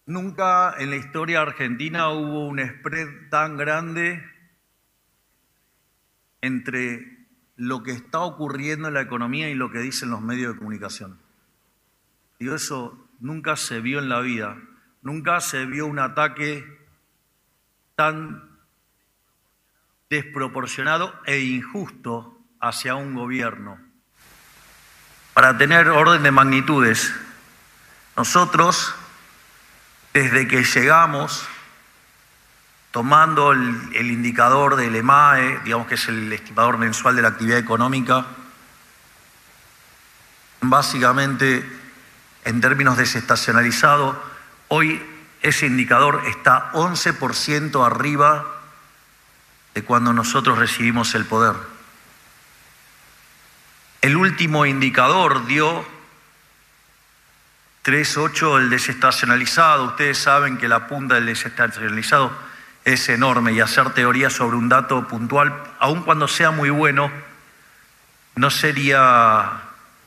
Nunca en la historia argentina hubo un spread tan grande entre lo que está ocurriendo en la economía y lo que dicen los medios de comunicación. Digo, eso nunca se vio en la vida, nunca se vio un ataque tan desproporcionado e injusto hacia un gobierno. Para tener orden de magnitudes, nosotros, desde que llegamos, tomando el indicador del EMAE, digamos que es el estimador mensual de la actividad económica, básicamente en términos desestacionalizados, hoy ese indicador está 11% arriba de cuando nosotros recibimos el poder. El último indicador dio 3,8 el desestacionalizado. Ustedes saben que la punta del desestacionalizado es enorme y hacer teoría sobre un dato puntual, aun cuando sea muy bueno, no sería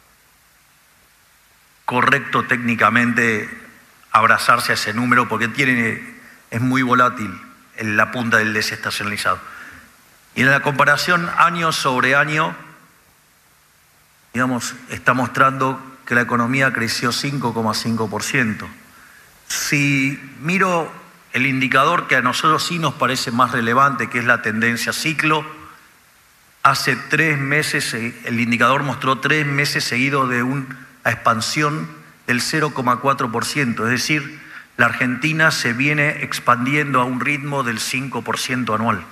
correcto técnicamente abrazarse a ese número porque es muy volátil en la punta del desestacionalizado. Y en la comparación año sobre año, digamos, está mostrando que la economía creció 5,5%. Si miro el indicador que a nosotros sí nos parece más relevante, que es la tendencia ciclo, hace 3 meses el indicador mostró 3 meses seguidos de una expansión del 0,4%, es decir, la Argentina se viene expandiendo a un ritmo del 5% anual.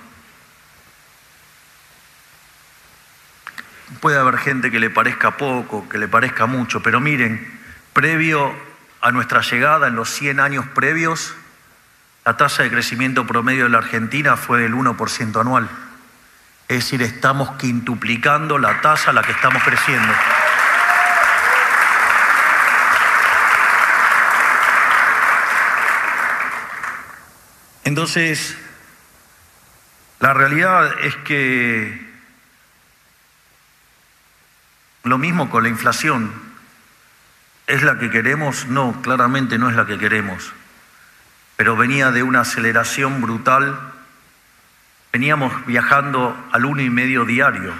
Puede haber gente que le parezca poco, que le parezca mucho, pero miren, previo a nuestra llegada, en los 100 años previos, la tasa de crecimiento promedio de la Argentina fue del 1% anual. Es decir, estamos quintuplicando la tasa a la que estamos creciendo. Entonces, la realidad es que lo mismo con la inflación. ¿Es la que queremos? No, claramente no es la que queremos. Pero venía de una aceleración brutal. Veníamos viajando al 1,5 diario.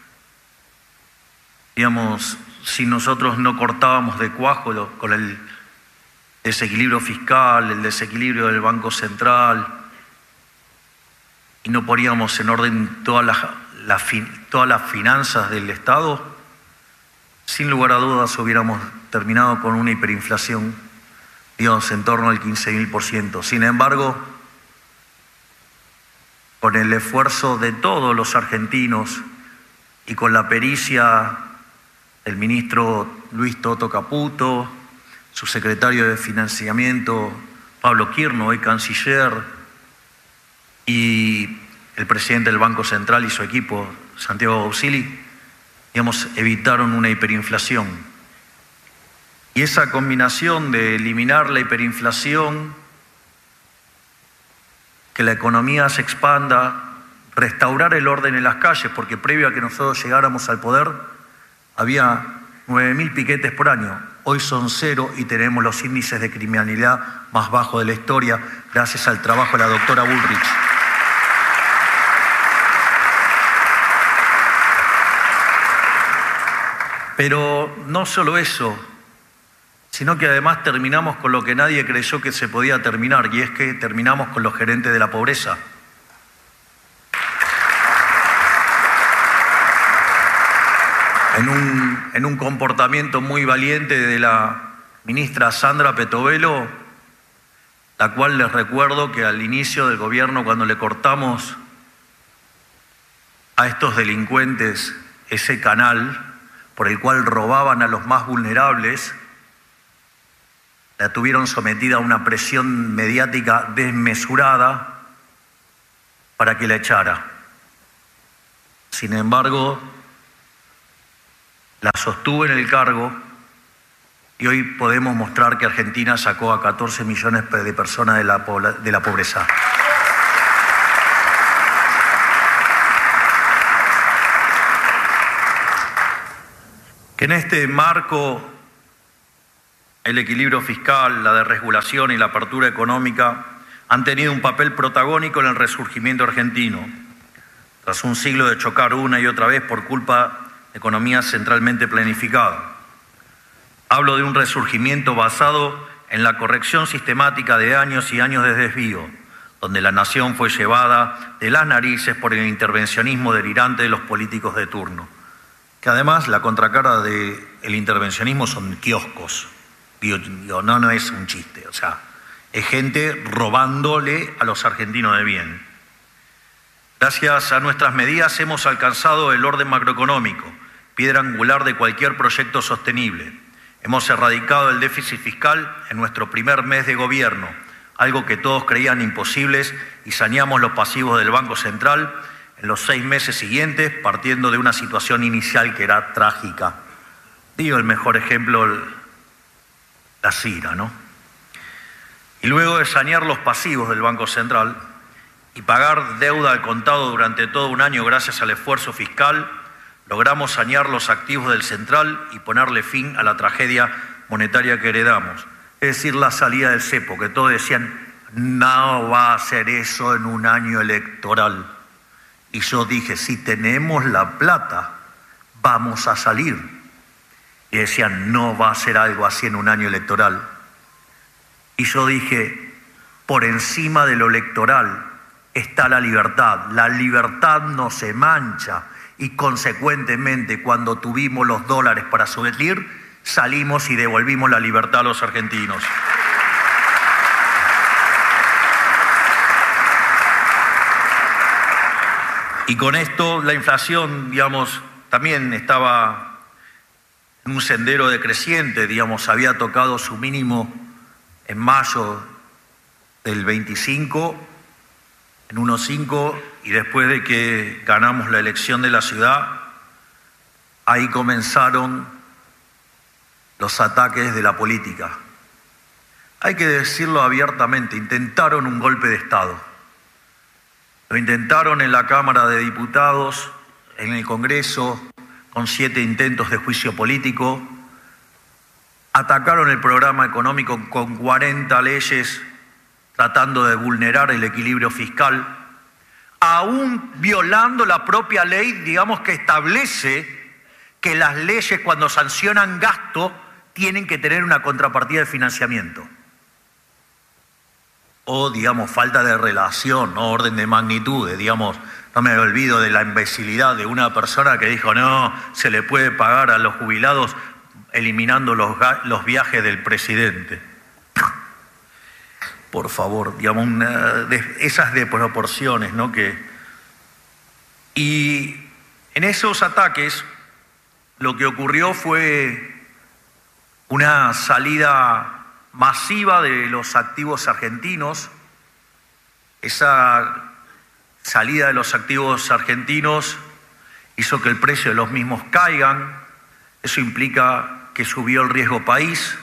Digamos, si nosotros no cortábamos de cuajo con el desequilibrio fiscal, el desequilibrio del Banco Central, y no poníamos en orden todas las finanzas del Estado, sin lugar a dudas hubiéramos terminado con una hiperinflación, digamos, en torno al 15.000%. Sin embargo, con el esfuerzo de todos los argentinos y con la pericia del ministro Luis Toto Caputo, su secretario de Financiamiento, Pablo Kirno, hoy canciller, y el presidente del Banco Central y su equipo, Santiago Gaucili, digamos, evitaron una hiperinflación. Y esa combinación de eliminar la hiperinflación, que la economía se expanda, restaurar el orden en las calles, porque previo a que nosotros llegáramos al poder había 9.000 piquetes por año. Hoy son 0 y tenemos los índices de criminalidad más bajos de la historia gracias al trabajo de la doctora Bullrich. Pero no solo eso, sino que además terminamos con lo que nadie creyó que se podía terminar, y es que terminamos con los gerentes de la pobreza. En un comportamiento muy valiente de la ministra Sandra Petovelo, la cual les recuerdo que al inicio del gobierno, cuando le cortamos a estos delincuentes ese canal por el cual robaban a los más vulnerables, la tuvieron sometida a una presión mediática desmesurada para que la echara. Sin embargo, la sostuvo en el cargo y hoy podemos mostrar que Argentina sacó a 14 millones de personas de la pobreza. Que en este marco el equilibrio fiscal, la desregulación y la apertura económica han tenido un papel protagónico en el resurgimiento argentino, tras un siglo de chocar una y otra vez por culpa de economía centralmente planificada. Hablo de un resurgimiento basado en la corrección sistemática de años y años de desvío, donde la nación fue llevada de las narices por el intervencionismo delirante de los políticos de turno, que además la contracara del intervencionismo son kioscos. No es un chiste, o sea, es gente robándole a los argentinos de bien. Gracias a nuestras medidas hemos alcanzado el orden macroeconómico, piedra angular de cualquier proyecto sostenible. Hemos erradicado el déficit fiscal en nuestro primer mes de gobierno, algo que todos creían imposibles, y saneamos los pasivos del Banco Central en los 6 meses siguientes, partiendo de una situación inicial que era trágica. Digo, el mejor ejemplo, la Cira, ¿no? Y luego de sanear los pasivos del Banco Central y pagar deuda al contado durante todo un año gracias al esfuerzo fiscal, logramos sanear los activos del Central y ponerle fin a la tragedia monetaria que heredamos. Es decir, la salida del cepo, que todos decían, no va a hacer eso en un año electoral. Y yo dije, si tenemos la plata, vamos a salir. Y decían, no va a hacer algo así en un año electoral. Y yo dije, por encima de lo electoral está la libertad. La libertad no se mancha. Y consecuentemente, cuando tuvimos los dólares para salir, salimos y devolvimos la libertad a los argentinos. Y con esto la inflación, digamos, también estaba en un sendero decreciente, digamos, había tocado su mínimo en mayo del 25, en 1,5, y después de que ganamos la elección de la ciudad, ahí comenzaron los ataques de la política. Hay que decirlo abiertamente, intentaron un golpe de Estado. Lo intentaron en la Cámara de Diputados, en el Congreso, con 7 intentos de juicio político. Atacaron el programa económico con 40 leyes, tratando de vulnerar el equilibrio fiscal, aún violando la propia ley, digamos, que establece que las leyes, cuando sancionan gasto, tienen que tener una contrapartida de financiamiento. O, digamos, falta de relación, ¿no? Orden de magnitudes, digamos. No me olvido de la imbecilidad de una persona que dijo, no, se le puede pagar a los jubilados eliminando los viajes del presidente. Por favor, digamos, esas desproporciones, ¿no? Y en esos ataques lo que ocurrió fue una salida masiva de los activos argentinos. Esa salida de los activos argentinos hizo que el precio de los mismos caigan. Eso implica que subió el riesgo país.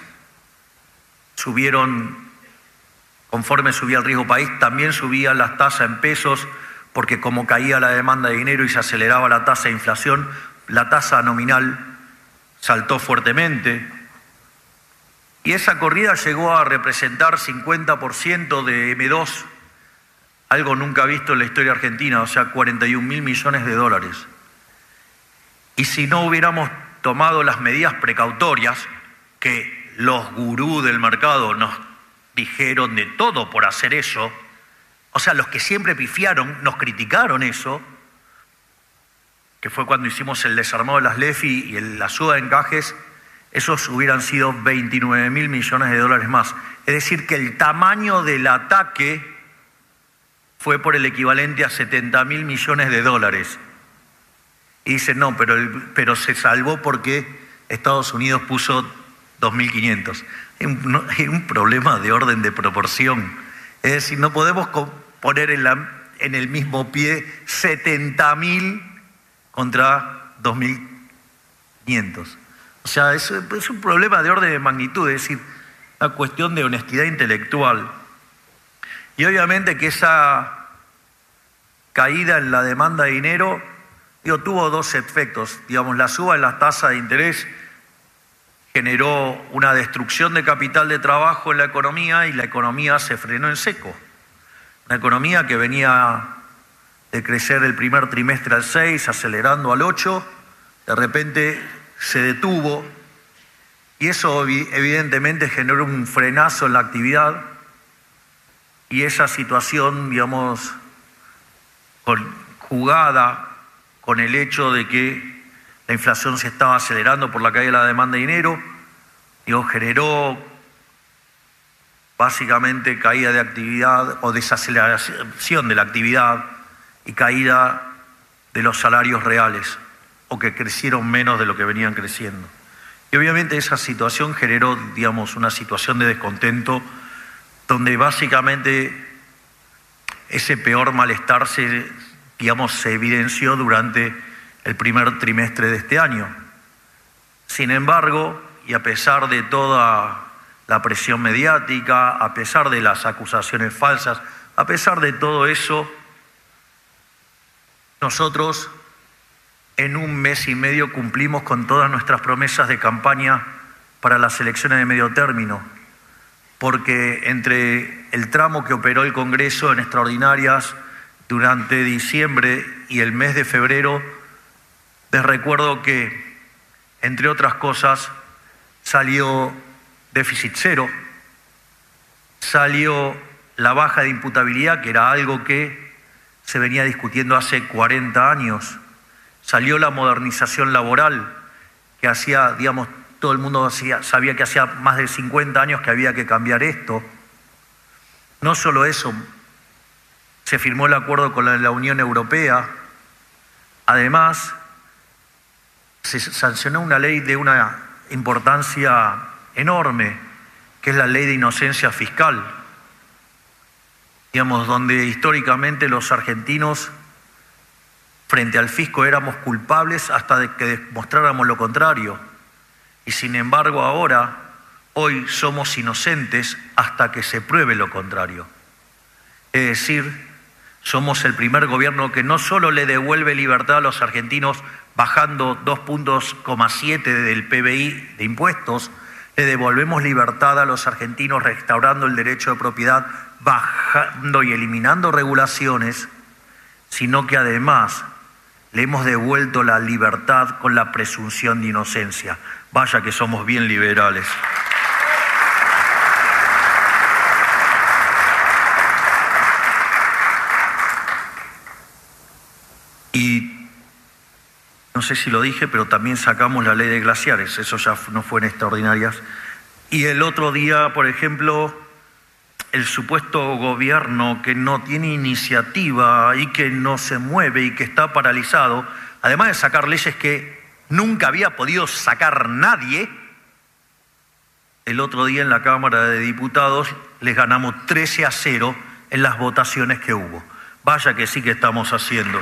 Conforme subía el riesgo país, también subían las tasas en pesos, porque como caía la demanda de dinero y se aceleraba la tasa de inflación, la tasa nominal saltó fuertemente. Y esa corrida llegó a representar 50% de M2, algo nunca visto en la historia argentina, o sea, 41.000 millones de dólares. Y si no hubiéramos tomado las medidas precautorias, que los gurús del mercado nos dijeron de todo por hacer eso, o sea, los que siempre pifiaron, nos criticaron eso, que fue cuando hicimos el desarmado de las LEFI y la ayuda de encajes, esos hubieran sido 29.000 millones de dólares más. Es decir, que el tamaño del ataque fue por el equivalente a 70.000 millones de dólares. Y dicen, no, pero se salvó porque Estados Unidos puso 2.500. Es un problema de orden de proporción. Es decir, no podemos poner en el mismo pie 70.000 contra 2.500. O sea, es un problema de orden de magnitud, es decir, una cuestión de honestidad intelectual. Y obviamente que esa caída en la demanda de dinero tuvo 2 efectos. Digamos, la suba en las tasas de interés generó una destrucción de capital de trabajo en la economía y la economía se frenó en seco. Una economía que venía de crecer el primer trimestre al 6, acelerando al 8, de repente se detuvo y eso evidentemente generó un frenazo en la actividad y esa situación, digamos, jugada con el hecho de que la inflación se estaba acelerando por la caída de la demanda de dinero, generó básicamente caída de actividad o desaceleración de la actividad y caída de los salarios reales, o que crecieron menos de lo que venían creciendo. Y obviamente esa situación generó, digamos, una situación de descontento donde básicamente ese peor malestar se evidenció durante el primer trimestre de este año. Sin embargo, y a pesar de toda la presión mediática, a pesar de las acusaciones falsas, a pesar de todo eso, nosotros en un mes y medio cumplimos con todas nuestras promesas de campaña para las elecciones de medio término, porque entre el tramo que operó el Congreso en extraordinarias durante diciembre y el mes de febrero, les recuerdo que, entre otras cosas, salió déficit cero, salió la baja de imputabilidad, que era algo que se venía discutiendo hace 40 años, salió la modernización laboral, que hacía, digamos, todo el mundo sabía que hacía más de 50 años que había que cambiar esto. No solo eso, se firmó el acuerdo con la Unión Europea, además se sancionó una ley de una importancia enorme, que es la ley de inocencia fiscal, digamos, donde históricamente los argentinos frente al fisco éramos culpables hasta de que demostráramos lo contrario. Y sin embargo ahora, hoy somos inocentes hasta que se pruebe lo contrario. Es decir, somos el primer gobierno que no solo le devuelve libertad a los argentinos bajando 2,7 del PBI de impuestos, le devolvemos libertad a los argentinos restaurando el derecho de propiedad, bajando y eliminando regulaciones, sino que además le hemos devuelto la libertad con la presunción de inocencia. Vaya que somos bien liberales. Y no sé si lo dije, pero también sacamos la ley de glaciares, eso ya no fue en extraordinarias. Y el otro día, por ejemplo, el supuesto gobierno que no tiene iniciativa y que no se mueve y que está paralizado, además de sacar leyes que nunca había podido sacar nadie, el otro día en la Cámara de Diputados les ganamos 13-0 en las votaciones que hubo. Vaya que sí que estamos haciendo.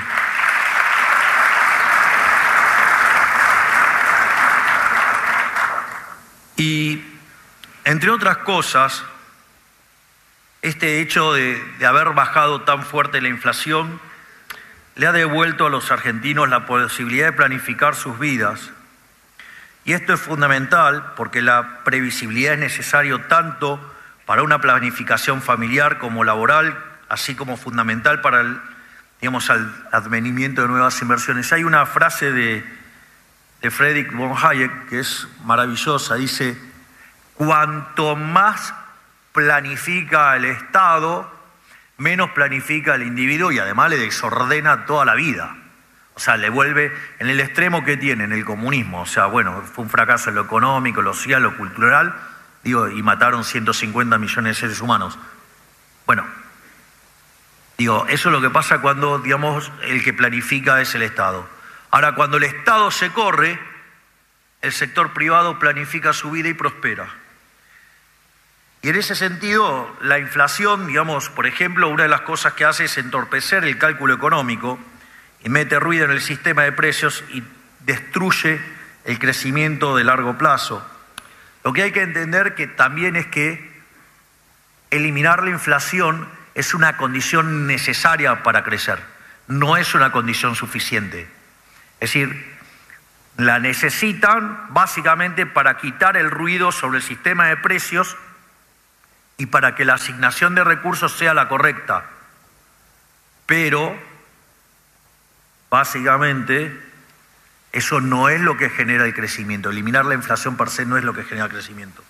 Y, entre otras cosas, este hecho de haber bajado tan fuerte la inflación le ha devuelto a los argentinos la posibilidad de planificar sus vidas. Y esto es fundamental porque la previsibilidad es necesario tanto para una planificación familiar como laboral, así como fundamental para el advenimiento de nuevas inversiones. Hay una frase de Friedrich von Hayek que es maravillosa, dice: cuanto más planifica el Estado, menos planifica el individuo y además le desordena toda la vida. O sea, le vuelve en el extremo que tiene, en el comunismo. O sea, bueno, fue un fracaso en lo económico, lo social, lo cultural, y mataron 150 millones de seres humanos. Bueno, eso es lo que pasa cuando, digamos, el que planifica es el Estado. Ahora, cuando el Estado se corre, el sector privado planifica su vida y prospera. Y en ese sentido, la inflación, digamos, por ejemplo, una de las cosas que hace es entorpecer el cálculo económico y mete ruido en el sistema de precios y destruye el crecimiento de largo plazo. Lo que hay que entender que también es que eliminar la inflación es una condición necesaria para crecer, no es una condición suficiente. Es decir, La necesitan básicamente para quitar el ruido sobre el sistema de precios y para que la asignación de recursos sea la correcta. Pero, básicamente, eso no es lo que genera el crecimiento. Eliminar la inflación per se no es lo que genera el crecimiento.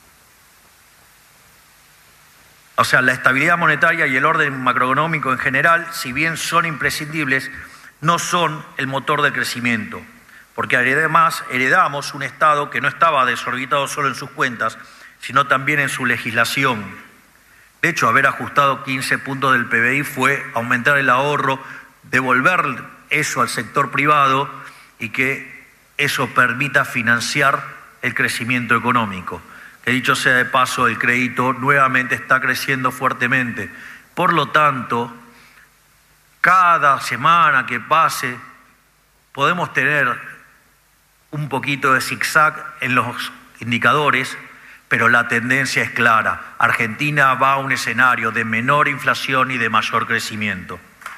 O sea, la estabilidad monetaria y el orden macroeconómico en general, si bien son imprescindibles, no son el motor del crecimiento. Porque además heredamos un Estado que no estaba desorbitado solo en sus cuentas, sino también en su legislación. De hecho, haber ajustado 15 puntos del PBI fue aumentar el ahorro, devolver eso al sector privado y que eso permita financiar el crecimiento económico. Que dicho sea de paso, el crédito nuevamente está creciendo fuertemente. Por lo tanto, cada semana que pase podemos tener un poquito de zigzag en los indicadores, pero la tendencia es clara. Argentina va a un escenario de menor inflación y de mayor crecimiento.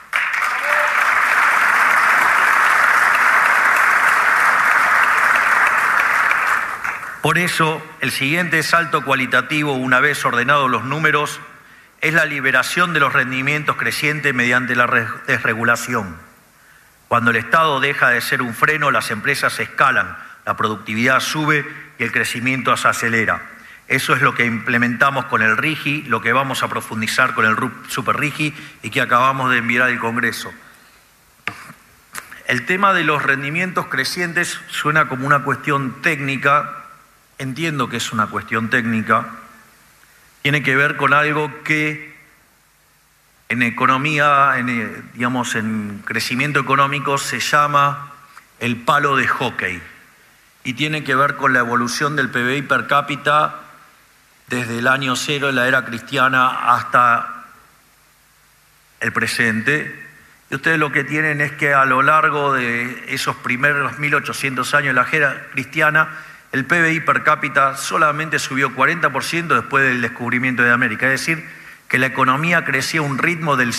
Por eso, el siguiente salto cualitativo, una vez ordenados los números, es la liberación de los rendimientos crecientes mediante la desregulación. Cuando el Estado deja de ser un freno, las empresas se escalan, la productividad sube y el crecimiento se acelera. Eso es lo que implementamos con el RIGI, lo que vamos a profundizar con el Super RIGI y que acabamos de enviar al Congreso. El tema de los rendimientos crecientes suena como una cuestión técnica. Entiendo que es una cuestión técnica, tiene que ver con algo que en economía, en crecimiento económico se llama el palo de hockey y tiene que ver con la evolución del PBI per cápita desde el año cero de la era cristiana hasta el presente. Y ustedes lo que tienen es que a lo largo de esos primeros 1800 años de la era cristiana, el PBI per cápita solamente subió 40% después del descubrimiento de América. Es decir, que la economía crecía a un ritmo del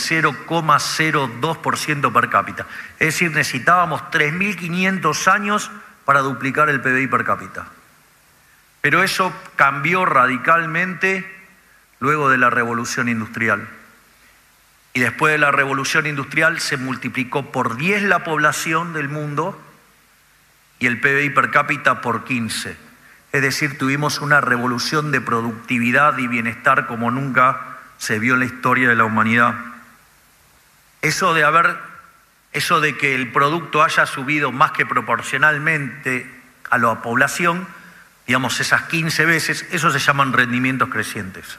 0,02% per cápita. Es decir, necesitábamos 3.500 años para duplicar el PBI per cápita. Pero eso cambió radicalmente luego de la Revolución Industrial. Y después de la Revolución Industrial se multiplicó por 10 la población del mundo y el PBI per cápita por 15. Es decir, tuvimos una revolución de productividad y bienestar como nunca se vio en la historia de la humanidad. Eso de que el producto haya subido más que proporcionalmente a la población, digamos esas 15 veces, eso se llaman rendimientos crecientes.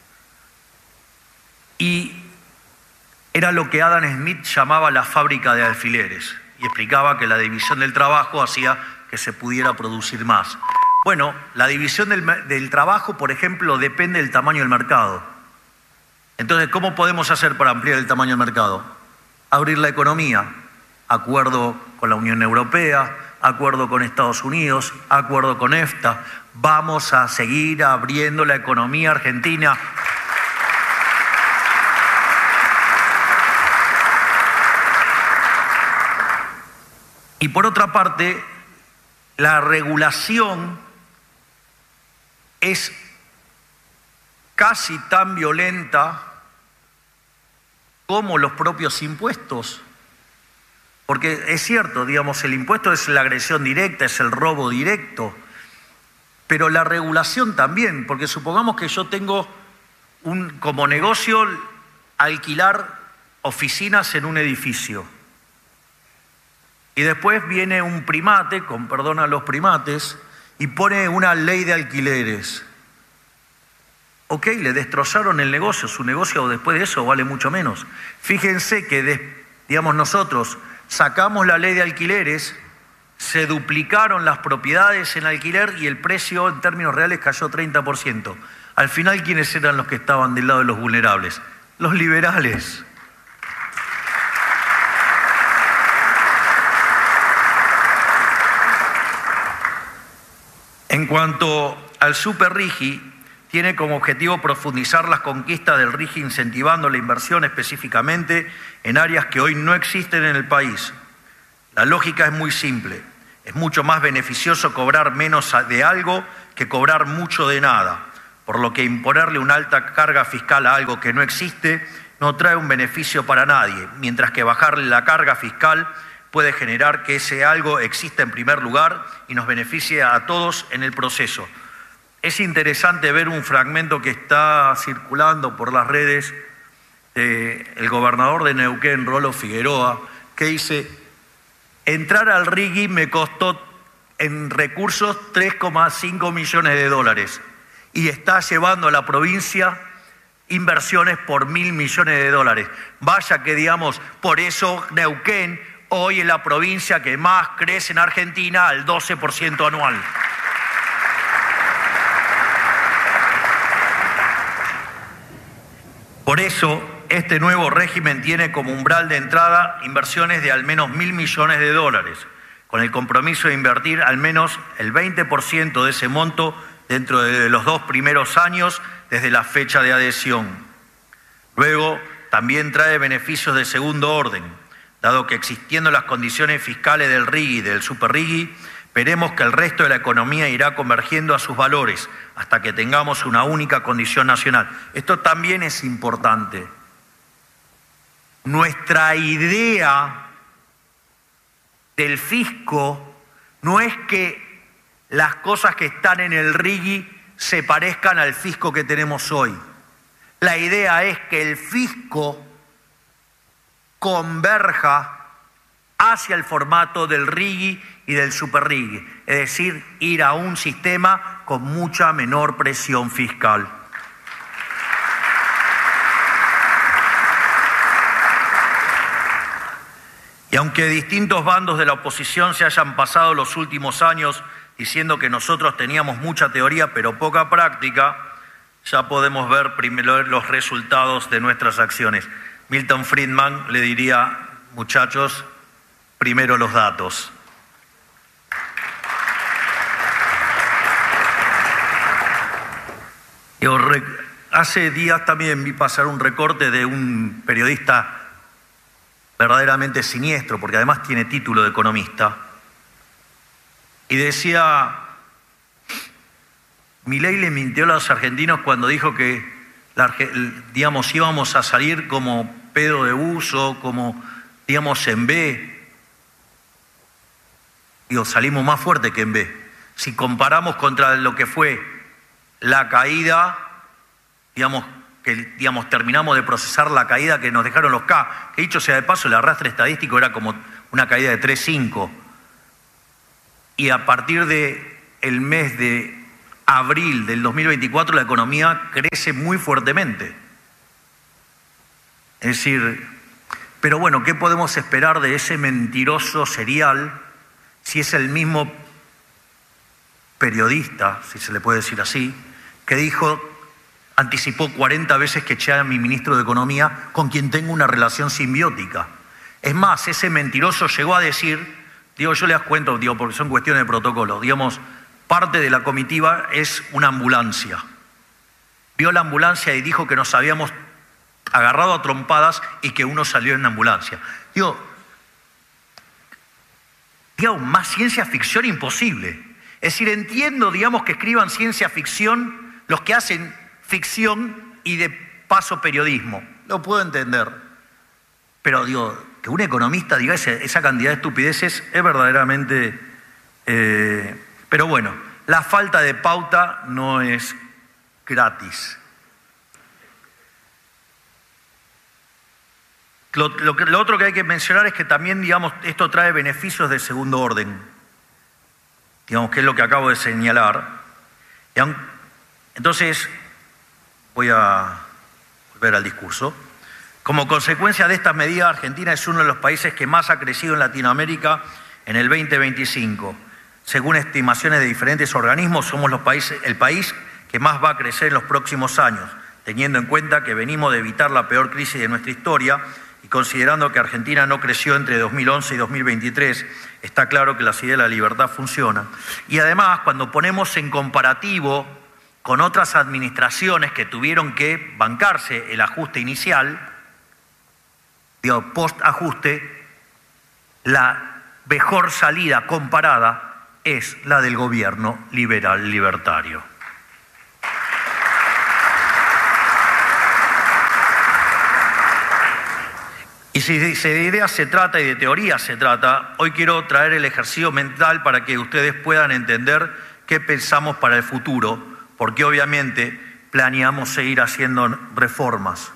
Y era lo que Adam Smith llamaba la fábrica de alfileres. Y explicaba que la división del trabajo hacía que se pudiera producir más. Bueno, la división del trabajo, por ejemplo, depende del tamaño del mercado. Entonces, ¿cómo podemos hacer para ampliar el tamaño del mercado? Abrir la economía, acuerdo con la Unión Europea, acuerdo con Estados Unidos, acuerdo con EFTA. Vamos a seguir abriendo la economía argentina. Y por otra parte, la regulación es casi tan violenta como los propios impuestos. Porque es cierto, digamos, el impuesto es la agresión directa, es el robo directo, pero la regulación también, porque supongamos que yo tengo como negocio alquilar oficinas en un edificio. Y después viene un primate, con perdón a los primates, y pone una ley de alquileres. Ok, le destrozaron el negocio, su negocio después de eso vale mucho menos. Fíjense que, nosotros sacamos la ley de alquileres, se duplicaron las propiedades en alquiler y el precio en términos reales cayó 30%. Al final, ¿quiénes eran los que estaban del lado de los vulnerables? Los liberales. En cuanto al Super RIGI, tiene como objetivo profundizar las conquistas del RIGI incentivando la inversión específicamente en áreas que hoy no existen en el país. La lógica es muy simple. Es mucho más beneficioso cobrar menos de algo que cobrar mucho de nada, por lo que imponerle una alta carga fiscal a algo que no existe no trae un beneficio para nadie, mientras que bajarle la carga fiscal puede generar que ese algo exista en primer lugar y nos beneficie a todos en el proceso. Es interesante ver un fragmento que está circulando por las redes del gobernador de Neuquén, Rolo Figueroa, que dice: entrar al RIGI me costó en recursos 3,5 millones de dólares y está llevando a la provincia inversiones por 1.000 millones de dólares. Vaya que, digamos, por eso Neuquén hoy es la provincia que más crece en Argentina, al 12% anual. Por eso, este nuevo régimen tiene como umbral de entrada inversiones de al menos 1.000 millones de dólares, con el compromiso de invertir al menos el 20% de ese monto dentro de los 2 primeros años desde la fecha de adhesión. Luego, también trae beneficios de segundo orden, dado que existiendo las condiciones fiscales del RIGI y del Super RIGI, veremos que el resto de la economía irá convergiendo a sus valores hasta que tengamos una única condición nacional. Esto también es importante. Nuestra idea del fisco no es que las cosas que están en el RIGI se parezcan al fisco que tenemos hoy. La idea es que el fisco converja hacia el formato del RIGI y del Super RIGI, es decir, ir a un sistema con mucha menor presión fiscal. Y aunque distintos bandos de la oposición se hayan pasado los últimos años diciendo que nosotros teníamos mucha teoría pero poca práctica, ya podemos ver primero los resultados de nuestras acciones. Milton Friedman le diría: muchachos, primero los datos. Hace días también vi pasar un recorte de un periodista verdaderamente siniestro, porque además tiene título de economista, y decía: Milei le mintió a los argentinos cuando dijo que, digamos, íbamos a salir como pedo de buzo, como, digamos, en B. Digo, salimos más fuerte que en B. Si comparamos contra lo que fue la caída, digamos, terminamos de procesar la caída que nos dejaron los K, que dicho sea de paso, el arrastre estadístico era como una caída de 3,5. Y a partir del mes de abril del 2024 la economía crece muy fuertemente. Es decir, pero bueno, ¿qué podemos esperar de ese mentiroso serial si es el mismo periodista, si se le puede decir así, que anticipó 40 veces que eché a mi ministro de Economía, con quien tengo una relación simbiótica? Es más, ese mentiroso llegó a decir, yo les cuento, porque son cuestiones de protocolo, parte de la comitiva es una ambulancia. Vio la ambulancia y dijo que nos habíamos agarrado a trompadas y que uno salió en la ambulancia. Más ciencia ficción imposible. Es decir, entiendo, que escriban ciencia ficción los que hacen ficción y de paso periodismo. Lo puedo entender. Pero que un economista diga esa cantidad de estupideces es verdaderamente... pero bueno, la falta de pauta no es gratis. Lo otro que hay que mencionar es que también, esto trae beneficios de segundo orden, que es lo que acabo de señalar. Entonces, voy a volver al discurso. Como consecuencia de estas medidas, Argentina es uno de los países que más ha crecido en Latinoamérica en el 2025. Según estimaciones de diferentes organismos, somos el país que más va a crecer en los próximos años, teniendo en cuenta que venimos de evitar la peor crisis de nuestra historia y considerando que Argentina no creció entre 2011 y 2023, está claro que la idea de la libertad funciona. Y además, cuando ponemos en comparativo con otras administraciones que tuvieron que bancarse el ajuste inicial, post-ajuste, la mejor salida comparada es la del gobierno liberal libertario. Y si de ideas se trata y de teorías se trata, hoy quiero traer el ejercicio mental para que ustedes puedan entender qué pensamos para el futuro, porque obviamente planeamos seguir haciendo reformas.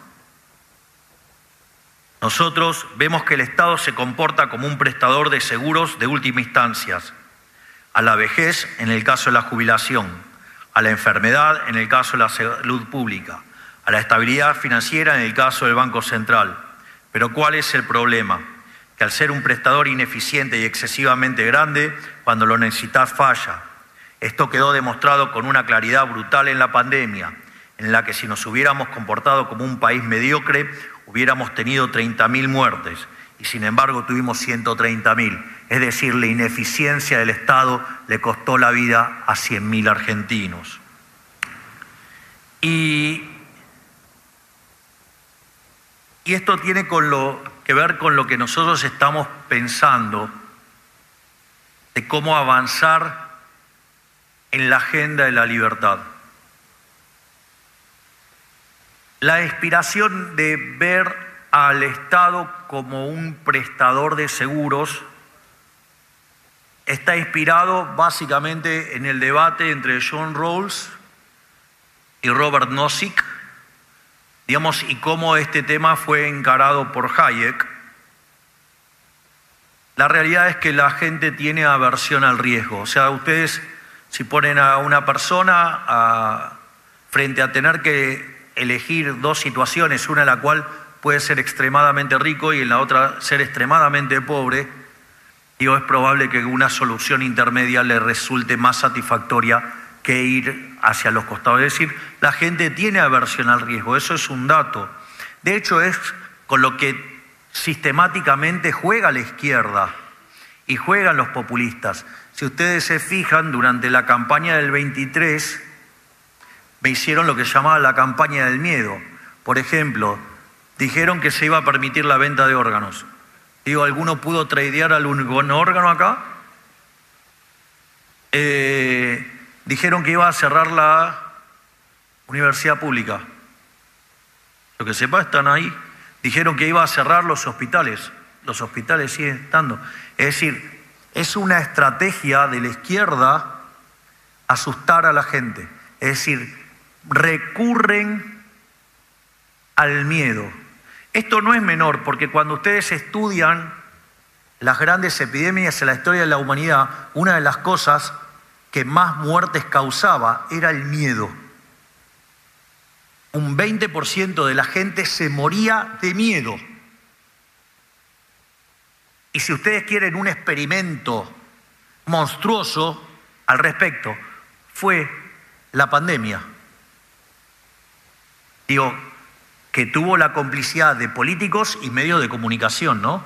Nosotros vemos que el Estado se comporta como un prestador de seguros de última instancia, a la vejez en el caso de la jubilación, a la enfermedad en el caso de la salud pública, a la estabilidad financiera en el caso del Banco Central. Pero ¿cuál es el problema? Que al ser un prestador ineficiente y excesivamente grande, cuando lo necesitas falla. Esto quedó demostrado con una claridad brutal en la pandemia, en la que si nos hubiéramos comportado como un país mediocre, hubiéramos tenido 30.000 muertes y sin embargo tuvimos 130.000. Es decir, la ineficiencia del Estado le costó la vida a 100.000 argentinos. Y esto tiene que ver con lo que nosotros estamos pensando de cómo avanzar en la agenda de la libertad. La inspiración de ver al Estado como un prestador de seguros está inspirado básicamente en el debate entre John Rawls y Robert Nozick, digamos, y cómo este tema fue encarado por Hayek. La realidad es que la gente tiene aversión al riesgo. O sea, ustedes si ponen a una persona frente a tener que elegir dos situaciones, una en la cual puede ser extremadamente rico y en la otra ser extremadamente pobre, digo, es probable que una solución intermedia le resulte más satisfactoria que ir hacia los costados. Es decir, la gente tiene aversión al riesgo, eso es un dato. De hecho, es con lo que sistemáticamente juega la izquierda y juegan los populistas. Si ustedes se fijan, durante la campaña del 23 me hicieron lo que llamaba la campaña del miedo. Por ejemplo, dijeron que se iba a permitir la venta de órganos. Digo, ¿alguno pudo tradear algún órgano acá? Dijeron que iba a cerrar la universidad pública. Lo que sepa, están ahí. Dijeron que iba a cerrar los hospitales. Los hospitales siguen estando. Es decir, es una estrategia de la izquierda asustar a la gente. Es decir, recurren al miedo. Esto no es menor, porque cuando ustedes estudian las grandes epidemias en la historia de la humanidad, una de las cosas que más muertes causaba era el miedo. Un 20% de la gente se moría de miedo. Y si ustedes quieren un experimento monstruoso al respecto, fue la pandemia. Digo, que tuvo la complicidad de políticos y medios de comunicación, ¿no?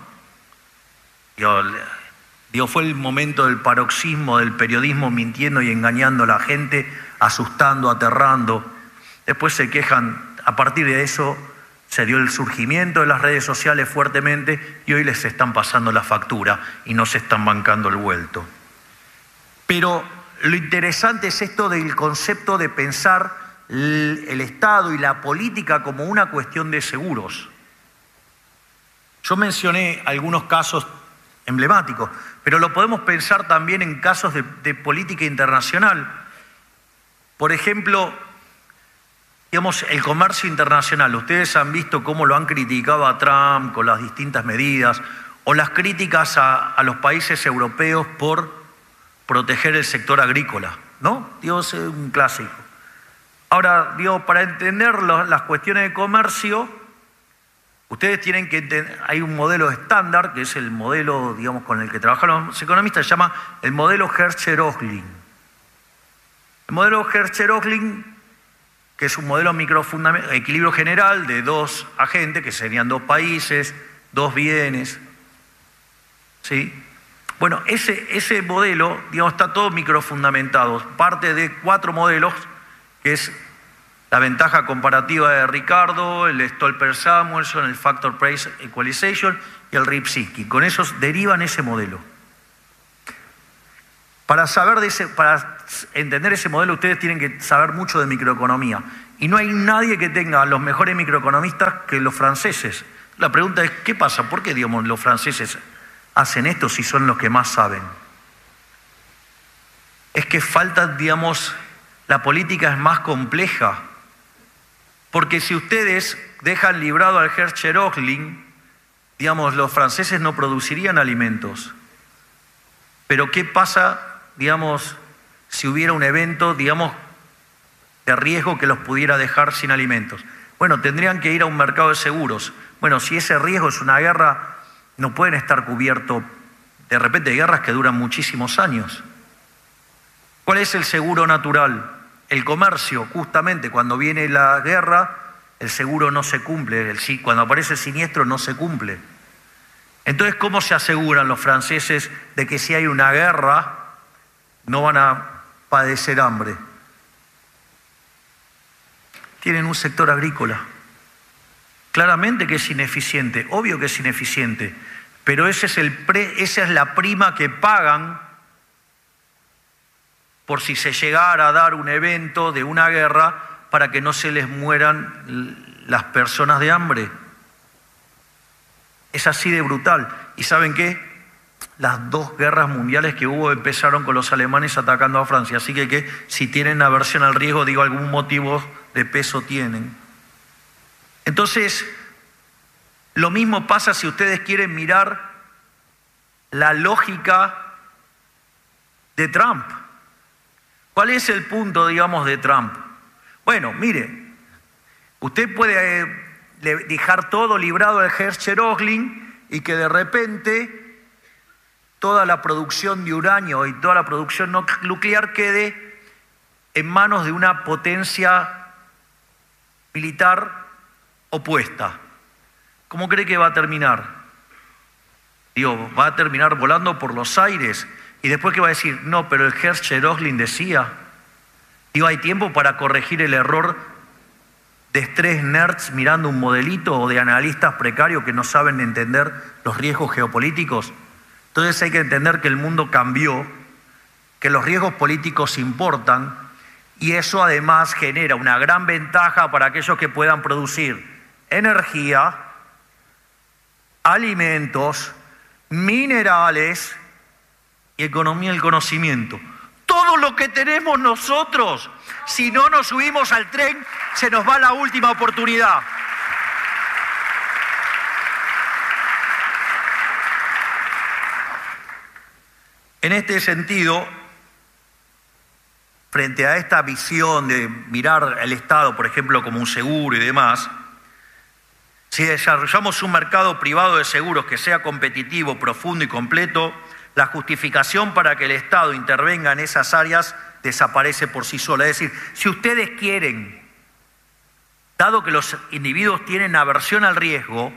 Digo, fue el momento del paroxismo del periodismo mintiendo y engañando a la gente, asustando, aterrando. Después se quejan, a partir de eso se dio el surgimiento de las redes sociales fuertemente y hoy les están pasando la factura y no se están bancando el vuelto. Pero lo interesante es esto del concepto de pensar el Estado y la política como una cuestión de seguros. Yo mencioné algunos casos emblemáticos, pero lo podemos pensar también en casos de política internacional. Por ejemplo, digamos, el comercio internacional. Ustedes han visto cómo lo han criticado a Trump con las distintas medidas, o las críticas a los países europeos por proteger el sector agrícola, ¿no? Digo, es un clásico. Ahora, digo, para entender las cuestiones de comercio, ustedes tienen que entender, hay un modelo estándar, que es el modelo, digamos, con el que trabajan los economistas, se llama el modelo Hertzsche-Röchling. El modelo Hertzsche-Röchling, que es un modelo equilibrio general de dos agentes, que serían dos países, dos bienes, ¿sí? Bueno, ese modelo, digamos, está todo microfundamentado, parte de 4 modelos, que es la ventaja comparativa de Ricardo, el Stolper-Samuelson, el Factor Price Equalization y el Ripsitsky. Con esos derivan ese modelo. Para entender ese modelo ustedes tienen que saber mucho de microeconomía. Y no hay nadie que tenga los mejores microeconomistas que los franceses. La pregunta es, ¿qué pasa? ¿Por qué, digamos, los franceses hacen esto si son los que más saben? Es que falta, digamos, la política es más compleja. Porque si ustedes dejan librado al Herrscherogling, digamos, los franceses no producirían alimentos. Pero ¿qué pasa, digamos, si hubiera un evento, digamos, de riesgo que los pudiera dejar sin alimentos? Bueno, tendrían que ir a un mercado de seguros. Bueno, si ese riesgo es una guerra, no pueden estar cubiertos. De repente hay guerras que duran muchísimos años. ¿Cuál es el seguro natural? El comercio. Justamente cuando viene la guerra, el seguro no se cumple. Cuando aparece el siniestro no se cumple. Entonces, ¿cómo se aseguran los franceses de que si hay una guerra no van a padecer hambre? Tienen un sector agrícola. Claramente que es ineficiente, obvio que es ineficiente, pero esa es la prima que pagan por si se llegara a dar un evento de una guerra para que no se les mueran las personas de hambre. Es así de brutal. ¿Y saben qué? Las 2 guerras mundiales que hubo empezaron con los alemanes atacando a Francia. Así que si tienen aversión al riesgo, digo, algún motivo de peso tienen. Entonces, lo mismo pasa si ustedes quieren mirar la lógica de Trump. ¿Cuál es el punto, digamos, de Trump? Bueno, mire, usted puede dejar todo librado al Herrscherogling y que de repente toda la producción de uranio y toda la producción nuclear quede en manos de una potencia militar opuesta. ¿Cómo cree que va a terminar? Digo, va a terminar volando por los aires y después ¿qué va a decir? No, pero el Herrscherogling decía. Digo, hay tiempo para corregir el error de 3 nerds mirando un modelito o de analistas precarios que no saben entender los riesgos geopolíticos. Entonces hay que entender que el mundo cambió, que los riesgos políticos importan y eso además genera una gran ventaja para aquellos que puedan producir energía, alimentos, minerales y economía del conocimiento. Todo lo que tenemos nosotros, si no nos subimos al tren, se nos va la última oportunidad. En este sentido, frente a esta visión de mirar al Estado, por ejemplo, como un seguro y demás, si desarrollamos un mercado privado de seguros que sea competitivo, profundo y completo, la justificación para que el Estado intervenga en esas áreas desaparece por sí sola. Es decir, si ustedes quieren, dado que los individuos tienen aversión al riesgo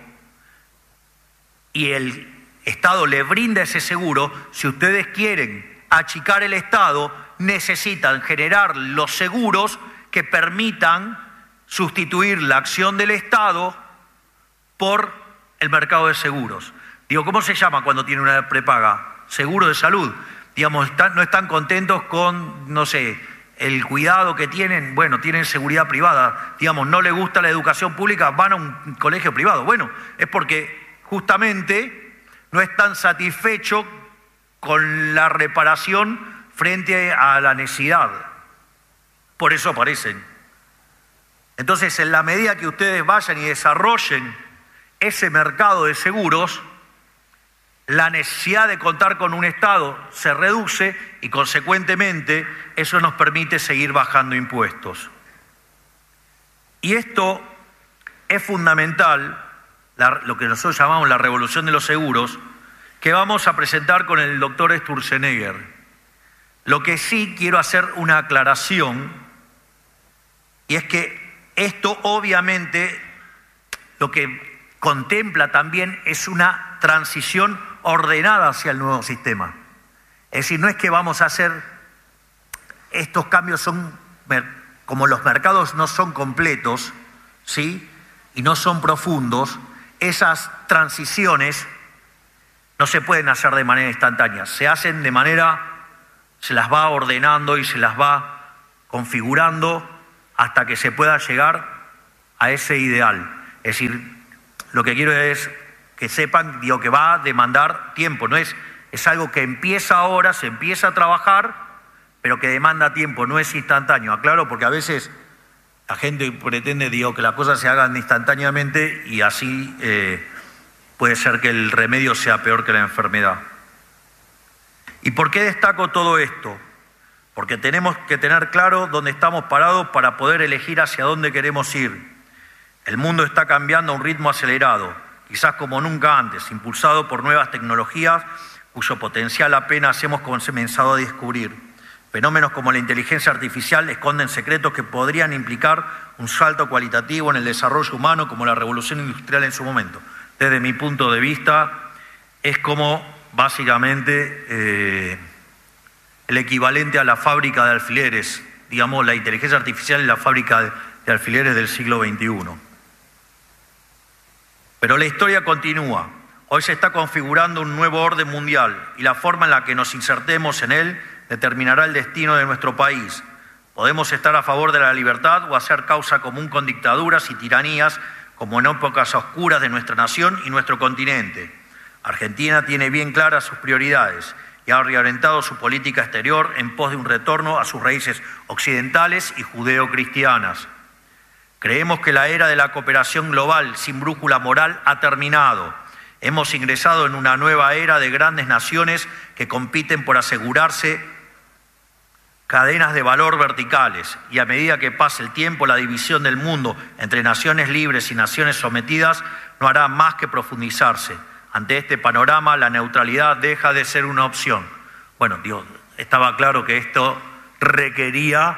y el Estado le brinda ese seguro, si ustedes quieren achicar el Estado, necesitan generar los seguros que permitan sustituir la acción del Estado por el mercado de seguros. Digo, ¿cómo se llama cuando tiene una prepaga? Seguro de salud. Digamos, no están contentos con, no sé, el cuidado que tienen, bueno, tienen seguridad privada. Digamos, no les gusta la educación pública, van a un colegio privado. Bueno, es porque justamente no están satisfechos con la reparación frente a la necesidad. Por eso aparecen. Entonces, en la medida que ustedes vayan y desarrollen ese mercado de seguros, la necesidad de contar con un Estado se reduce y, consecuentemente, eso nos permite seguir bajando impuestos. Y esto es fundamental, lo que nosotros llamamos la revolución de los seguros, que vamos a presentar con el doctor Sturzenegger. Lo que sí quiero hacer una aclaración, y es que esto obviamente lo que contempla también es una transición ordenada hacia el nuevo sistema. Es decir, no es que vamos a hacer, estos cambios son, como los mercados no son completos, ¿sí? Y no son profundos, esas transiciones no se pueden hacer de manera instantánea, se hacen de manera se las va ordenando y se las va configurando hasta que se pueda llegar a ese ideal. Es decir, lo que quiero es que sepan, digo, que va a demandar tiempo, es algo que empieza ahora, se empieza a trabajar, pero que demanda tiempo, no es instantáneo. Aclaro, porque a veces la gente pretende, digo, que las cosas se hagan instantáneamente y así puede ser que el remedio sea peor que la enfermedad. ¿Y por qué destaco todo esto? Porque tenemos que tener claro dónde estamos parados para poder elegir hacia dónde queremos ir. El mundo está cambiando a un ritmo acelerado, quizás como nunca antes, impulsado por nuevas tecnologías cuyo potencial apenas hemos comenzado a descubrir. Fenómenos como la inteligencia artificial esconden secretos que podrían implicar un salto cualitativo en el desarrollo humano, como la revolución industrial en su momento. Desde mi punto de vista, es como básicamente el equivalente a la fábrica de alfileres, digamos, la inteligencia artificial es la fábrica de alfileres del siglo XXI. Pero la historia continúa. Hoy se está configurando un nuevo orden mundial y la forma en la que nos insertemos en él determinará el destino de nuestro país. Podemos estar a favor de la libertad o hacer causa común con dictaduras y tiranías, como en épocas oscuras de nuestra nación y nuestro continente. Argentina tiene bien claras sus prioridades y ha reorientado su política exterior en pos de un retorno a sus raíces occidentales y judeocristianas. Creemos que la era de la cooperación global sin brújula moral ha terminado. Hemos ingresado en una nueva era de grandes naciones que compiten por asegurarse cadenas de valor verticales, y a medida que pase el tiempo, la división del mundo entre naciones libres y naciones sometidas no hará más que profundizarse. Ante este panorama, la neutralidad deja de ser una opción. Bueno, estaba claro que esto requería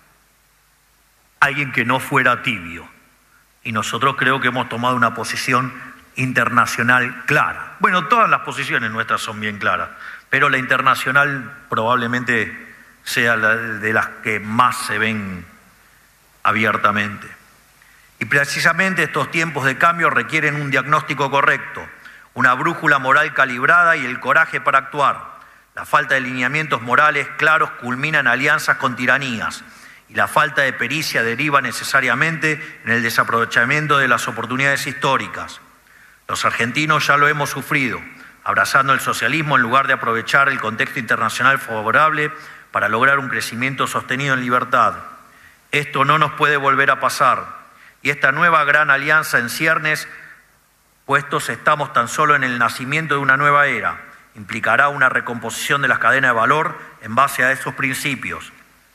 alguien que no fuera tibio, y nosotros creo que hemos tomado una posición internacional clara. Bueno, todas las posiciones nuestras son bien claras, pero la internacional probablemente sea la de las que más se ven abiertamente. Y precisamente estos tiempos de cambio requieren un diagnóstico correcto, una brújula moral calibrada y el coraje para actuar. La falta de lineamientos morales claros culmina en alianzas con tiranías, y la falta de pericia deriva necesariamente en el desaprovechamiento de las oportunidades históricas. Los argentinos ya lo hemos sufrido, abrazando el socialismo en lugar de aprovechar el contexto internacional favorable para lograr un crecimiento sostenido en libertad. Esto no nos puede volver a pasar, y esta nueva gran alianza en ciernes, puestos estamos tan solo en el nacimiento de una nueva era, implicará una recomposición de las cadenas de valor en base a esos principios.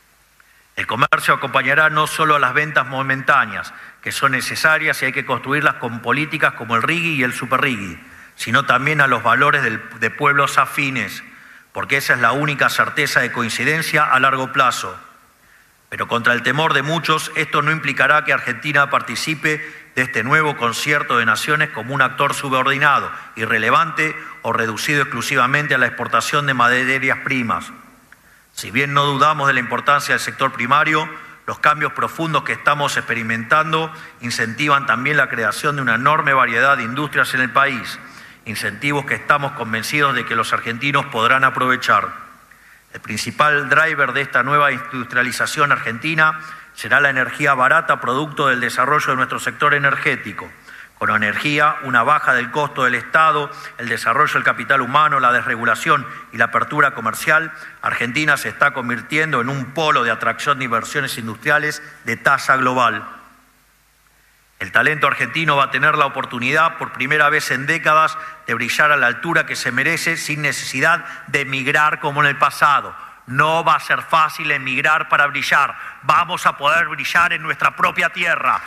El comercio acompañará no solo a las ventas momentáneas, que son necesarias y hay que construirlas con políticas como el RIGI y el Super RIGI, sino también a los valores de pueblos afines, porque esa es la única certeza de coincidencia a largo plazo. Pero contra el temor de muchos, esto no implicará que Argentina participe de este nuevo concierto de naciones como un actor subordinado, irrelevante o reducido exclusivamente a la exportación de materias primas. Si bien no dudamos de la importancia del sector primario, los cambios profundos que estamos experimentando incentivan también la creación de una enorme variedad de industrias en el país, incentivos que estamos convencidos de que los argentinos podrán aprovechar. El principal driver de esta nueva industrialización argentina será la energía barata, producto del desarrollo de nuestro sector energético. Con energía, una baja del costo del Estado, el desarrollo del capital humano, la desregulación y la apertura comercial, Argentina se está convirtiendo en un polo de atracción de inversiones industriales de talla global. El talento argentino va a tener la oportunidad, por primera vez en décadas, de brillar a la altura que se merece sin necesidad de emigrar como en el pasado. No va a ser fácil emigrar para brillar. Vamos a poder brillar en nuestra propia tierra.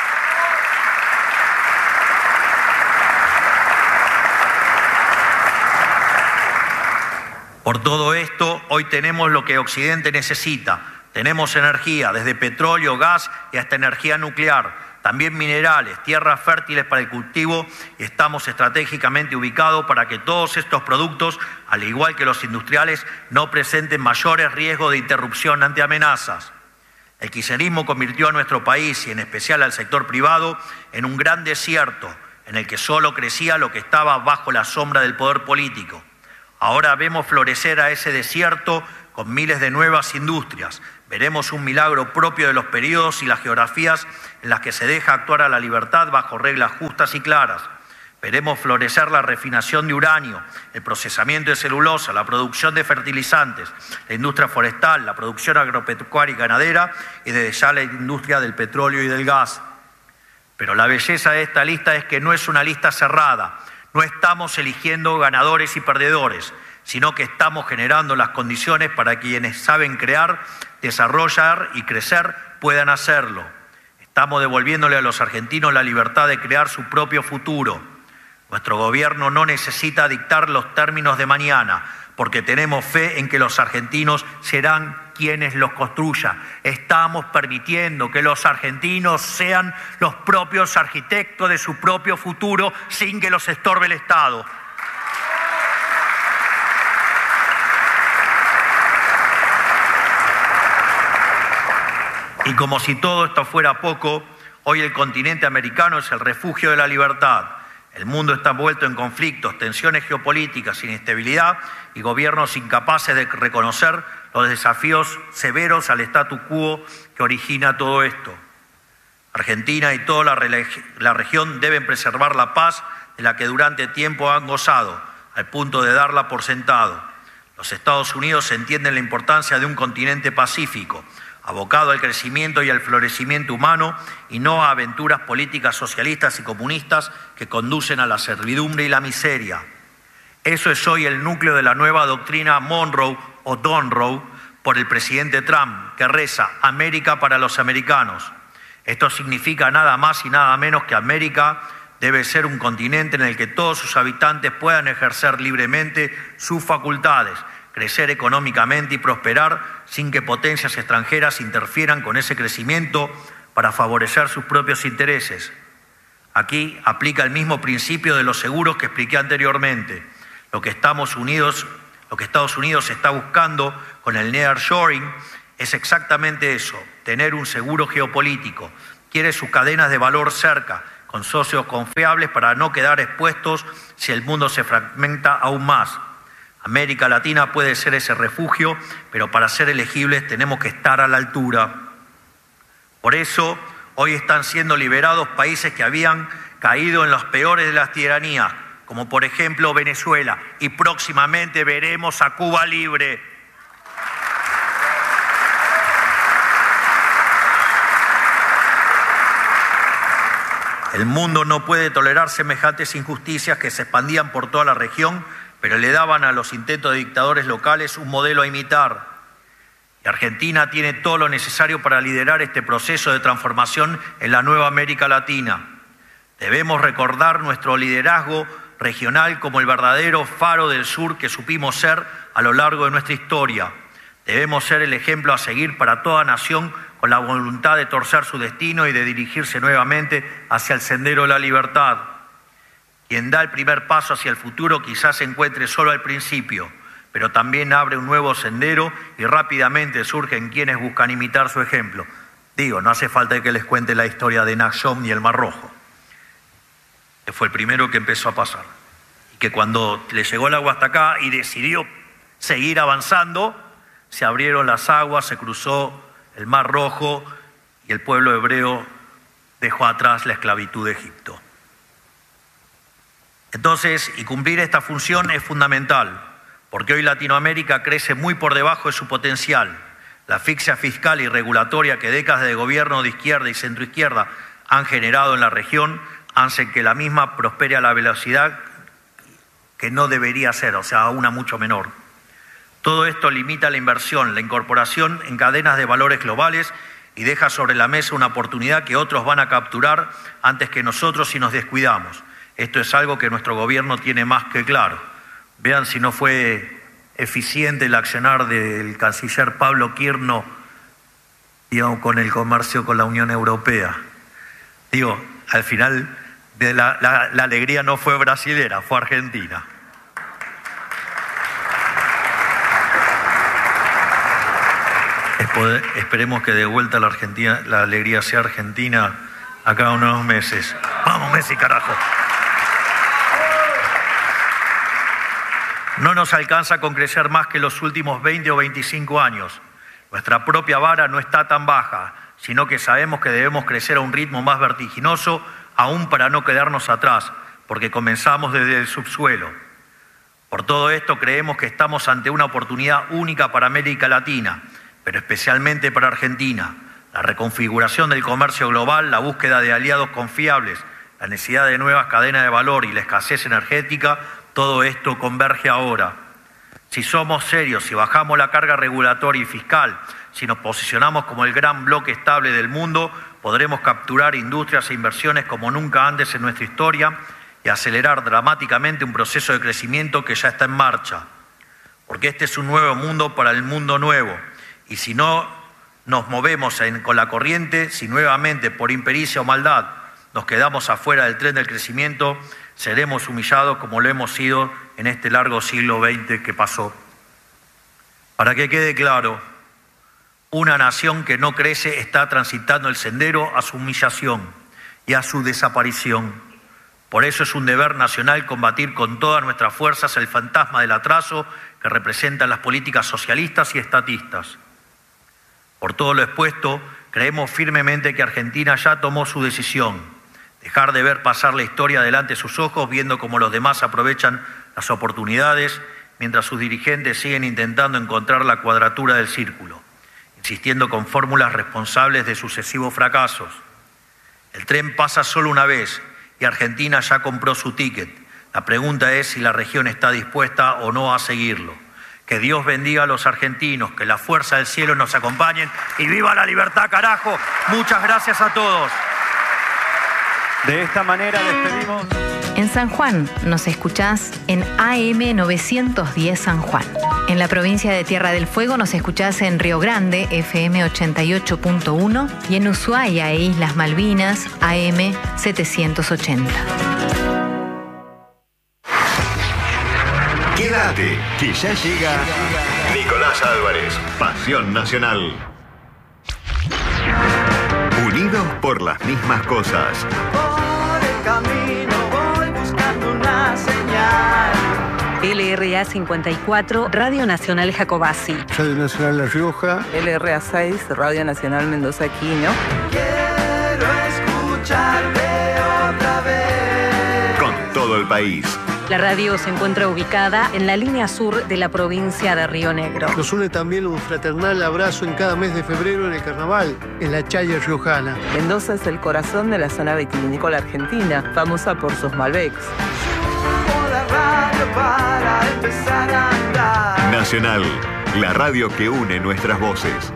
Por todo esto, hoy tenemos lo que Occidente necesita. Tenemos energía, desde petróleo, gas y hasta energía nuclear. También minerales, tierras fértiles para el cultivo, y estamos estratégicamente ubicados para que todos estos productos, al igual que los industriales, no presenten mayores riesgos de interrupción ante amenazas. El kirchnerismo convirtió a nuestro país, y en especial al sector privado, en un gran desierto, en el que solo crecía lo que estaba bajo la sombra del poder político. Ahora vemos florecer a ese desierto con miles de nuevas industrias. Veremos un milagro propio de los periodos y las geografías en las que se deja actuar a la libertad bajo reglas justas y claras. Veremos florecer la refinación de uranio, el procesamiento de celulosa, la producción de fertilizantes, la industria forestal, la producción agropecuaria y ganadera y desde ya la industria del petróleo y del gas. Pero la belleza de esta lista es que no es una lista cerrada. No estamos eligiendo ganadores y perdedores, sino que estamos generando las condiciones para que quienes saben crear, desarrollar y crecer puedan hacerlo. Estamos devolviéndole a los argentinos la libertad de crear su propio futuro. Nuestro gobierno no necesita dictar los términos de mañana, porque tenemos fe en que los argentinos serán quienes los construyan. Estamos permitiendo que los argentinos sean los propios arquitectos de su propio futuro sin que los estorbe el Estado. Y como si todo esto fuera poco, hoy el continente americano es el refugio de la libertad. El mundo está envuelto en conflictos, tensiones geopolíticas, inestabilidad y gobiernos incapaces de reconocer los desafíos severos al statu quo que origina todo esto. Argentina y toda la región deben preservar la paz de la que durante tiempo han gozado, al punto de darla por sentado. Los Estados Unidos entienden la importancia de un continente pacífico, abocado al crecimiento y al florecimiento humano y no a aventuras políticas socialistas y comunistas que conducen a la servidumbre y la miseria. Eso es hoy el núcleo de la nueva doctrina Monroe o Donroe por el presidente Trump, que reza América para los americanos. Esto significa nada más y nada menos que América debe ser un continente en el que todos sus habitantes puedan ejercer libremente sus facultades, crecer económicamente y prosperar sin que potencias extranjeras interfieran con ese crecimiento para favorecer sus propios intereses. Aquí aplica el mismo principio de los seguros que expliqué anteriormente. Lo que Estados Unidos está buscando con el nearshoring es exactamente eso, tener un seguro geopolítico. Quiere sus cadenas de valor cerca, con socios confiables para no quedar expuestos si el mundo se fragmenta aún más. América Latina puede ser ese refugio, pero para ser elegibles tenemos que estar a la altura. Por eso, hoy están siendo liberados países que habían caído en los peores de las tiranías, como por ejemplo Venezuela, y próximamente veremos a Cuba libre. El mundo no puede tolerar semejantes injusticias que se expandían por toda la región, pero le daban a los intentos de dictadores locales un modelo a imitar. Y Argentina tiene todo lo necesario para liderar este proceso de transformación en la nueva América Latina. Debemos recordar nuestro liderazgo regional como el verdadero faro del sur que supimos ser a lo largo de nuestra historia. Debemos ser el ejemplo a seguir para toda nación con la voluntad de torcer su destino y de dirigirse nuevamente hacia el sendero de la libertad. Quien da el primer paso hacia el futuro quizás se encuentre solo al principio, pero también abre un nuevo sendero y rápidamente surgen quienes buscan imitar su ejemplo. No hace falta que les cuente la historia de Nachshon y el Mar Rojo, que fue el primero que empezó a pasar. Y que cuando le llegó el agua hasta acá y decidió seguir avanzando, se abrieron las aguas, se cruzó el Mar Rojo y el pueblo hebreo dejó atrás la esclavitud de Egipto. Entonces, y cumplir esta función es fundamental, porque hoy Latinoamérica crece muy por debajo de su potencial. La asfixia fiscal y regulatoria que décadas de gobierno de izquierda y centroizquierda han generado en la región hacen que la misma prospere a la velocidad que no debería ser, o sea, a una mucho menor. Todo esto limita la inversión, la incorporación en cadenas de valores globales y deja sobre la mesa una oportunidad que otros van a capturar antes que nosotros si nos descuidamos. Esto es algo que nuestro gobierno tiene más que claro. Vean si no fue eficiente el accionar del canciller Pablo Kirno, con el comercio con la Unión Europea. Al final la alegría no fue brasilera, fue argentina. Esperemos que de vuelta la alegría sea argentina acá unos meses. ¡Vamos, Messi, carajo! No nos alcanza con crecer más que los últimos 20 o 25 años. Nuestra propia vara no está tan baja, sino que sabemos que debemos crecer a un ritmo más vertiginoso, aún para no quedarnos atrás, porque comenzamos desde el subsuelo. Por todo esto creemos que estamos ante una oportunidad única para América Latina, pero especialmente para Argentina. La reconfiguración del comercio global, la búsqueda de aliados confiables, la necesidad de nuevas cadenas de valor y la escasez energética, todo esto converge ahora. Si somos serios, si bajamos la carga regulatoria y fiscal, si nos posicionamos como el gran bloque estable del mundo, podremos capturar industrias e inversiones como nunca antes en nuestra historia y acelerar dramáticamente un proceso de crecimiento que ya está en marcha. Porque este es un nuevo mundo para el mundo nuevo. Y si no nos movemos con la corriente, si nuevamente por impericia o maldad nos quedamos afuera del tren del crecimiento, seremos humillados como lo hemos sido en este largo siglo XX que pasó. Para que quede claro, una nación que no crece está transitando el sendero a su humillación y a su desaparición. Por eso es un deber nacional combatir con todas nuestras fuerzas el fantasma del atraso que representan las políticas socialistas y estatistas. Por todo lo expuesto, creemos firmemente que Argentina ya tomó su decisión: dejar de ver pasar la historia delante de sus ojos, viendo cómo los demás aprovechan las oportunidades, mientras sus dirigentes siguen intentando encontrar la cuadratura del círculo, insistiendo con fórmulas responsables de sucesivos fracasos. El tren pasa solo una vez y Argentina ya compró su ticket. La pregunta es si la región está dispuesta o no a seguirlo. Que Dios bendiga a los argentinos, que la fuerza del cielo nos acompañen y ¡viva la libertad, carajo! Muchas gracias a todos. De esta manera despedimos. En San Juan nos escuchás en AM 910 San Juan. En la provincia de Tierra del Fuego nos escuchás en Río Grande, FM 88.1, y en Ushuaia e Islas Malvinas, AM 780. Quédate, que ya llega Nicolás Álvarez, Pasión Nacional. Unidos por las mismas cosas. Por el camino voy buscando una señal. LRA 54, Radio Nacional Jacobasi. Radio Nacional La Rioja. LRA 6, Radio Nacional Mendoza Quino. Quiero escucharte otra vez. Con todo el país. La radio se encuentra ubicada en la línea sur de la provincia de Río Negro. Nos une también un fraternal abrazo en cada mes de febrero en el carnaval, en la Chaya Riojana. Mendoza es el corazón de la zona vitivinícola argentina, famosa por sus Malbecs. Subo la radio para empezar a andar. Nacional, la radio que une nuestras voces.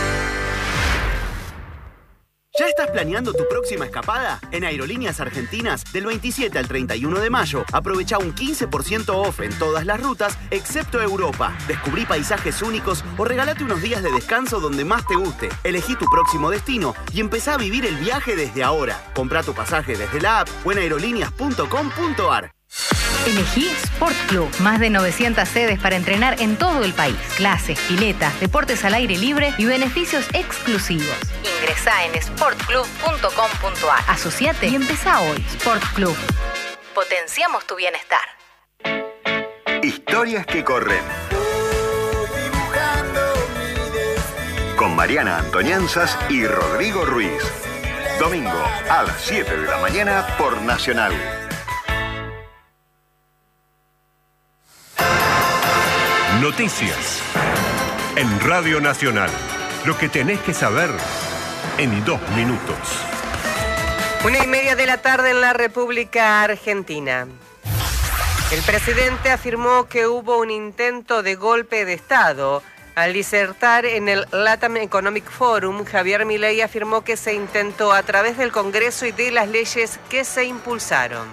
¿Ya estás planeando tu próxima escapada? En Aerolíneas Argentinas, del 27 al 31 de mayo, aprovecha un 15% off en todas las rutas, excepto Europa. Descubrí paisajes únicos o regalate unos días de descanso donde más te guste. Elegí tu próximo destino y empezá a vivir el viaje desde ahora. Comprá tu pasaje desde la app o en aerolíneas.com.ar. Elegí Sport Club. Más de 900 sedes para entrenar en todo el país. Clases, piletas, deportes al aire libre y beneficios exclusivos. Ingresá en sportclub.com.ar. Asociate y empezá hoy. Sport Club. Potenciamos tu bienestar. Historias que corren. Con Mariana Antonianzas y Rodrigo Ruiz. Domingo a las 7 de la mañana por Nacional. Noticias en Radio Nacional. Lo que tenés que saber en 2 minutos. 1:30 de la tarde en la República Argentina. El presidente afirmó que hubo un intento de golpe de Estado. Al disertar en el LATAM Economic Forum, Javier Milei afirmó que se intentó a través del Congreso y de las leyes que se impulsaron.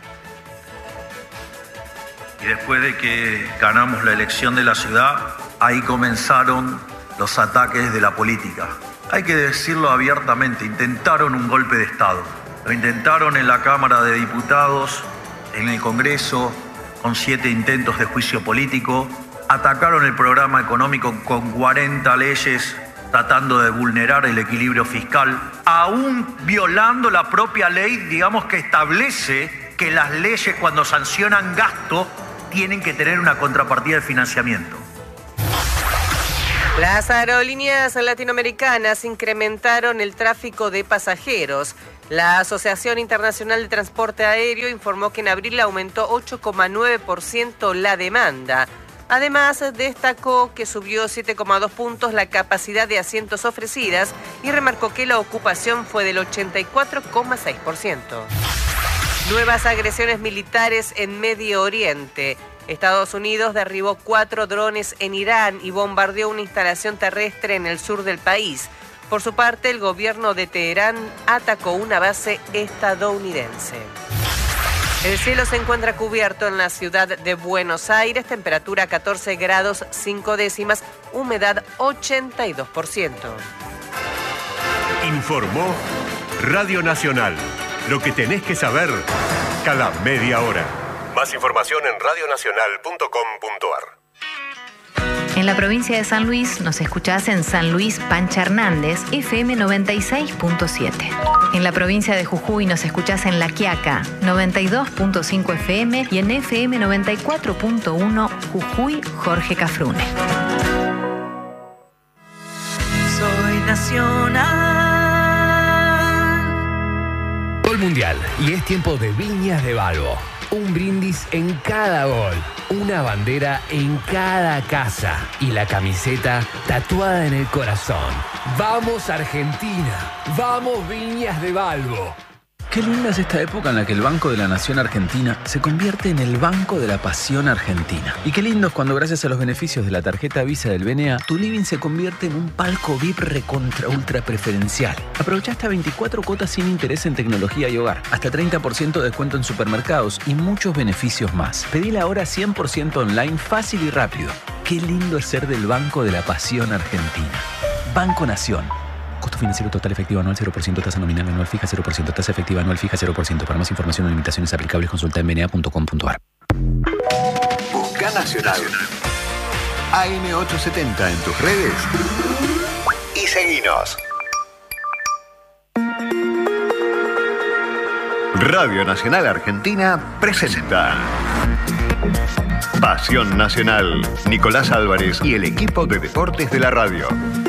Y después de que ganamos la elección de la ciudad, ahí comenzaron los ataques de la política. Hay que decirlo abiertamente, intentaron un golpe de Estado. Lo intentaron en la Cámara de Diputados, en el Congreso, con 7 intentos de juicio político. Atacaron el programa económico con 40 leyes, tratando de vulnerar el equilibrio fiscal, aún violando la propia ley, digamos, que establece que las leyes cuando sancionan gasto tienen que tener una contrapartida de financiamiento. Las aerolíneas latinoamericanas incrementaron el tráfico de pasajeros. La Asociación Internacional de Transporte Aéreo informó que en abril aumentó 8,9% la demanda. Además, destacó que subió 7,2 puntos la capacidad de asientos ofrecidas y remarcó que la ocupación fue del 84,6%. Nuevas agresiones militares en Medio Oriente. Estados Unidos derribó 4 drones en Irán y bombardeó una instalación terrestre en el sur del país. Por su parte, el gobierno de Teherán atacó una base estadounidense. El cielo se encuentra cubierto en la ciudad de Buenos Aires, temperatura 14 grados 5 décimas, humedad 82%. Informó Radio Nacional. Lo que tenés que saber cada media hora. Más información en radionacional.com.ar. En la provincia de San Luis nos escuchás en San Luis Pancha Hernández, FM 96.7. En la provincia de Jujuy nos escuchás en La Quiaca, 92.5 FM y en FM 94.1 Jujuy Jorge Cafrune. Soy nacional. Gol Mundial y es tiempo de Viñas de Balbo. Un brindis en cada gol, una bandera en cada casa y la camiseta tatuada en el corazón. ¡Vamos Argentina! ¡Vamos Viñas de Balbo! Qué linda es esta época en la que el Banco de la Nación Argentina se convierte en el Banco de la Pasión Argentina. Y qué lindo es cuando gracias a los beneficios de la tarjeta Visa del BNA, tu living se convierte en un palco VIP recontra ultra preferencial. Aprovecha hasta 24 cuotas sin interés en tecnología y hogar, hasta 30% de descuento en supermercados y muchos beneficios más. Pedila ahora 100% online, fácil y rápido. Qué lindo es ser del Banco de la Pasión Argentina. Banco Nación. Costo financiero total efectivo anual 0%, tasa nominal anual fija 0%, tasa efectiva anual fija 0%. Para más información o limitaciones aplicables consulta en bna.com.ar. Busca Nacional. AM870 en tus redes y seguinos. Radio Nacional Argentina presenta Pasión Nacional. Nicolás Álvarez y el equipo de deportes de la radio.